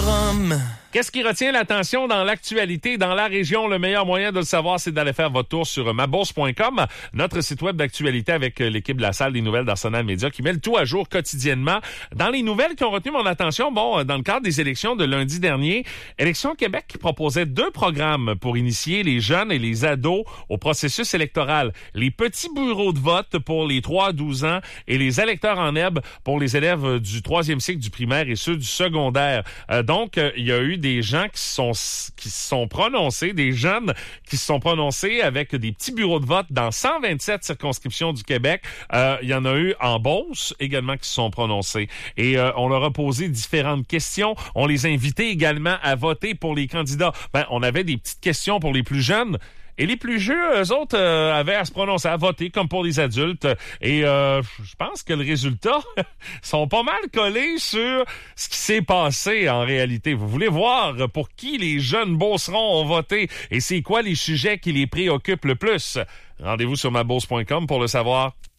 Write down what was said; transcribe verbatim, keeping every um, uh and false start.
forum. Qu'est-ce qui retient l'attention dans l'actualité dans la région? Le meilleur moyen de le savoir, c'est d'aller faire votre tour sur ma bourse point com, notre site web d'actualité avec l'équipe de la salle des nouvelles d'Arsenal Média qui met le tout à jour quotidiennement. Dans les nouvelles qui ont retenu mon attention, bon, dans le cadre des élections de lundi dernier, Élections Québec qui proposait deux programmes pour initier les jeunes et les ados au processus électoral. Les petits bureaux de vote pour les trois à douze ans et les électeurs en herbe pour les élèves du troisième cycle du primaire et ceux du secondaire. Euh, donc, euh, il y a eu des gens qui sont qui se sont prononcés, des jeunes qui se sont prononcés avec des petits bureaux de vote dans cent vingt-sept circonscriptions du Québec. Euh, il y en a eu en Beauce également qui se sont prononcés. Et euh, on leur a posé différentes questions. On les a invités également à voter pour les candidats. Ben, on avait des petites questions pour les plus jeunes. Et les plus vieux, eux autres, euh, avaient à se prononcer, à voter, comme pour les adultes. Et euh, je pense que le résultat sont pas mal collés sur ce qui s'est passé en réalité. Vous voulez voir pour qui les jeunes beaucerons ont voté et c'est quoi les sujets qui les préoccupent le plus? Rendez-vous sur ma bourse point com pour le savoir.